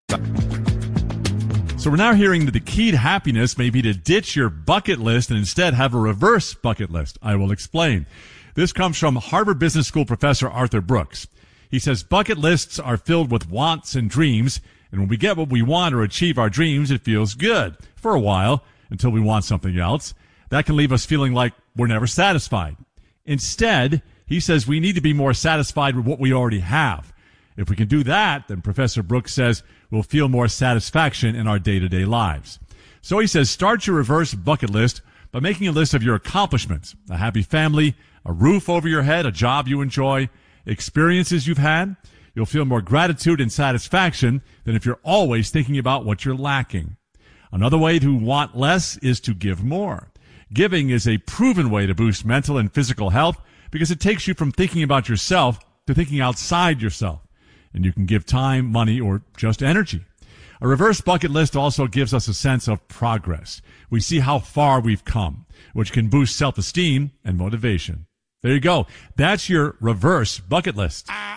So we're now hearing that the key to happiness may be to ditch your bucket list and instead have a reverse bucket list. I will explain. This comes from Harvard Business School professor Arthur Brooks. He says bucket lists are filled with wants and dreams, and when we get what we want or achieve our dreams, it feels good for a while until we want something else. That can leave us feeling like we're never satisfied. Instead, he says we need to be more satisfied with what we already have. If we can do that, then Professor Brooks says we'll feel more satisfaction in our day-to-day lives. So he says start your reverse bucket list by making a list of your accomplishments, a happy family, a roof over your head, a job you enjoy, experiences you've had. You'll feel more gratitude and satisfaction than if you're always thinking about what you're lacking. Another way to want less is to give more. Giving is a proven way to boost mental and physical health because it takes you from thinking about yourself to thinking outside yourself. And you can give time, money, or just energy. A reverse bucket list also gives us a sense of progress. We see how far we've come, which can boost self-esteem and motivation. There you go. That's your reverse bucket list.